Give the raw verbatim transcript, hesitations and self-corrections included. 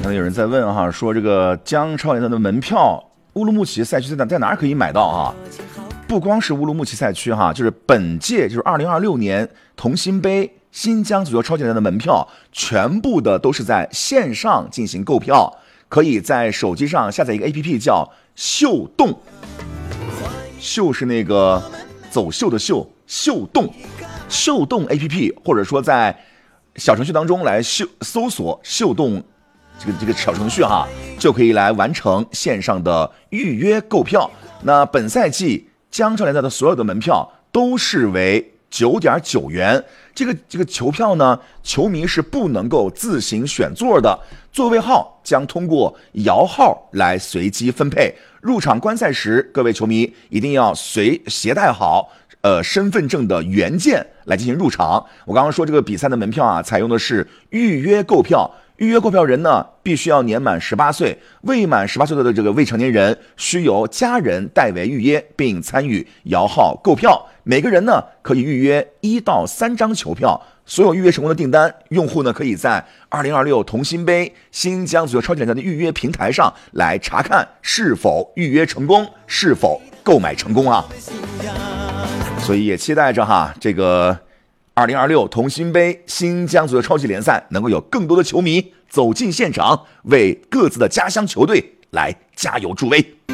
看到有人在问哈，说这个江超联赛的门票，乌鲁木齐赛区在哪在哪儿可以买到啊？不光是乌鲁木齐赛区哈，就是本届就是二零二六年同心杯新疆足球超级联赛的门票，全部的都是在线上进行购票，可以在手机上下载一个 A P P 叫秀动，秀是那个走秀的秀，秀动，秀动 A P P， 或者说在小程序当中来秀搜索秀动这个这个小程序哈，就可以来完成线上的预约购票。那本赛季江超联赛的所有的门票都是为九点九元，这个这个球票呢，球迷是不能够自行选座的，座位号将通过摇号来随机分配。入场观赛时，各位球迷一定要随携带好呃身份证的原件来进行入场。我刚刚说这个比赛的门票啊，采用的是预约购票。预约购票人呢，必须要年满十八岁，未满十八岁的这个未成年人需由家人代为预约，并参与摇号购票。每个人呢可以预约一到三张球票。所有预约成功的订单，用户呢可以在二零二六同心杯新疆足球超级联赛的预约平台上来查看是否预约成功，是否购买成功啊。所以也期待着哈，这个二零二六同心杯新疆足球超级联赛能够有更多的球迷走进现场，为各自的家乡球队来加油助威。